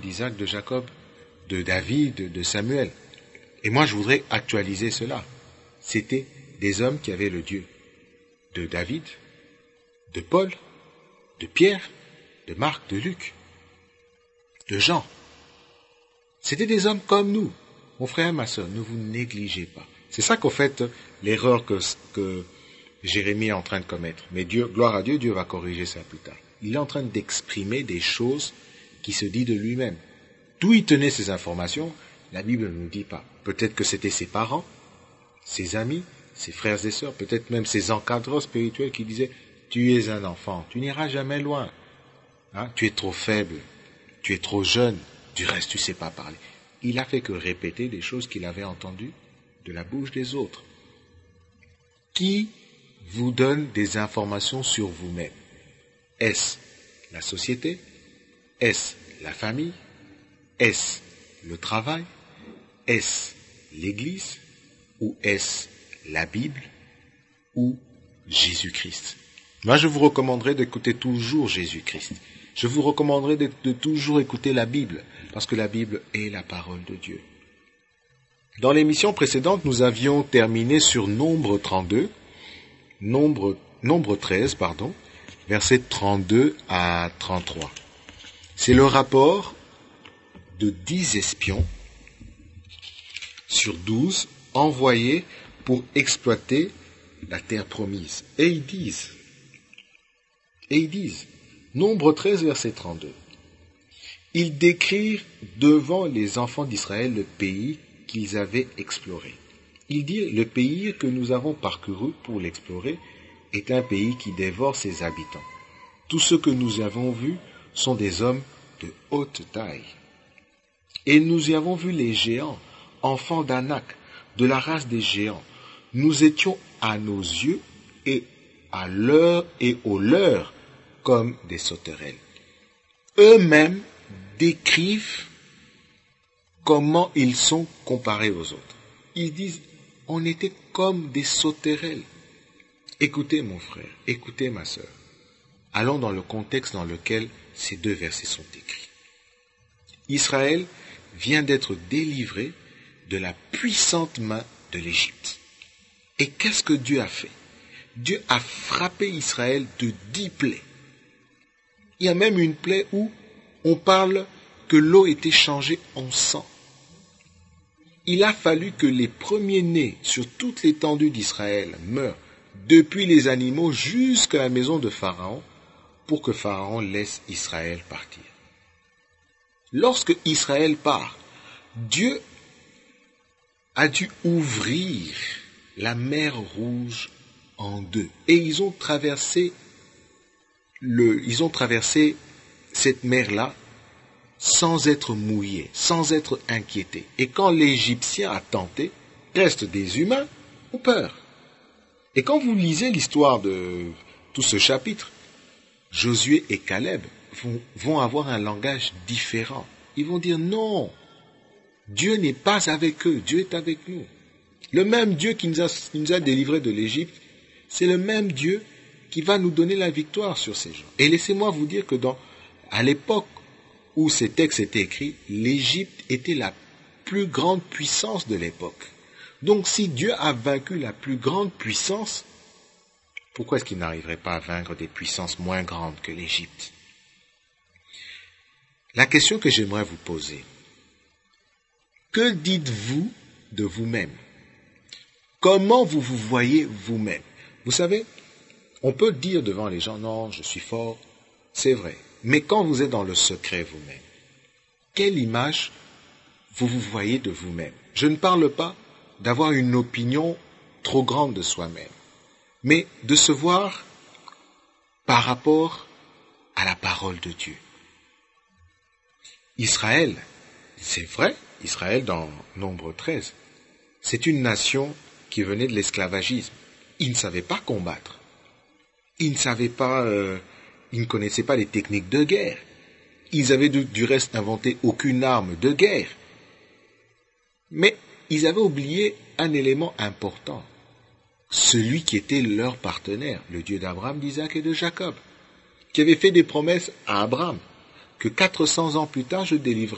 d'Isaac, de Jacob, de David, de Samuel. Et moi, je voudrais actualiser cela. C'était des hommes qui avaient le Dieu de David, de Paul, de Pierre, de Marc, de Luc, de Jean. C'était des hommes comme nous. Mon frère et ma sœur, ne vous négligez pas. C'est ça qu'en fait, l'erreur que Jérémie est en train de commettre. Mais Dieu, gloire à Dieu, Dieu va corriger ça plus tard. Il est en train d'exprimer des choses qui se dit de lui-même. D'où il tenait ces informations, la Bible ne nous dit pas. Peut-être que c'était ses parents, ses amis, ses frères et sœurs, peut-être même ses encadreurs spirituels qui disaient « Tu es un enfant, tu n'iras jamais loin. Hein? Tu es trop faible, tu es trop jeune, du reste tu ne sais pas parler. » Il a fait que répéter des choses qu'il avait entendues de la bouche des autres. Qui vous donne des informations sur vous-même? Est-ce la société? Est-ce la famille? Est-ce le travail? Est-ce l'Église? Ou est-ce la Bible? Ou Jésus-Christ? Moi, je vous recommanderais d'écouter toujours Jésus-Christ. Je vous recommanderais de toujours écouter la Bible, parce que la Bible est la parole de Dieu. Dans l'émission précédente, nous avions terminé sur Nombre 13, versets 32 à 33. C'est le rapport de 10 espions sur 12 envoyés pour exploiter la terre promise. Et ils disent, Nombre 13, verset 32, ils décrivent devant les enfants d'Israël le pays qu'ils avaient exploré. Ils disent, le pays que nous avons parcouru pour l'explorer est un pays qui dévore ses habitants. Tous ceux que nous avons vus sont des hommes de haute taille. Et nous y avons vu les géants, enfants d'Anak, de la race des géants. Nous étions à nos yeux et à leur et aux leurs comme des sauterelles. Eux-mêmes décrivent comment ils sont comparés aux autres. Ils disent, on était comme des sauterelles. Écoutez mon frère, écoutez ma sœur. Allons dans le contexte dans lequel ces deux versets sont écrits. Israël vient d'être délivré de la puissante main de l'Égypte. Et qu'est-ce que Dieu a fait? Dieu a frappé Israël de 10 plaies. Il y a même une plaie où on parle que l'eau était changée en sang. Il a fallu que les premiers-nés sur toute l'étendue d'Israël meurent, depuis les animaux jusqu'à la maison de Pharaon, pour que Pharaon laisse Israël partir. Lorsque Israël part, Dieu a dû ouvrir la mer Rouge en deux. Et ils ont traversé cette mer-là sans être mouillés, sans être inquiétés. Et quand l'Égyptien a tenté, reste des humains ont peur. Et quand vous lisez l'histoire de tout ce chapitre, Josué et Caleb vont avoir un langage différent. Ils vont dire non, Dieu n'est pas avec eux, Dieu est avec nous. Le même Dieu qui nous a délivrés de l'Égypte, c'est le même Dieu qui va nous donner la victoire sur ces gens. Et laissez-moi vous dire que à l'époque où ces textes étaient écrits, l'Égypte était la plus grande puissance de l'époque. Donc si Dieu a vaincu la plus grande puissance, pourquoi est-ce qu'il n'arriverait pas à vaincre des puissances moins grandes que l'Égypte? La question que j'aimerais vous poser, que dites-vous de vous-même? Comment vous vous voyez vous-même? Vous savez, on peut dire devant les gens, non, je suis fort, c'est vrai. Mais quand vous êtes dans le secret vous-même, quelle image vous vous voyez de vous-même? Je ne parle pas d'avoir une opinion trop grande de soi-même, mais de se voir par rapport à la parole de Dieu. Israël, c'est vrai, Israël dans Nombre 13, c'est une nation qui venait de l'esclavagisme. Ils ne savaient pas combattre. Ils ne connaissaient pas les techniques de guerre. Ils avaient du reste inventé aucune arme de guerre. Mais ils avaient oublié un élément important. Celui qui était leur partenaire, le Dieu d'Abraham, d'Isaac et de Jacob, qui avait fait des promesses à Abraham, que 400 ans plus tard, je délivrerai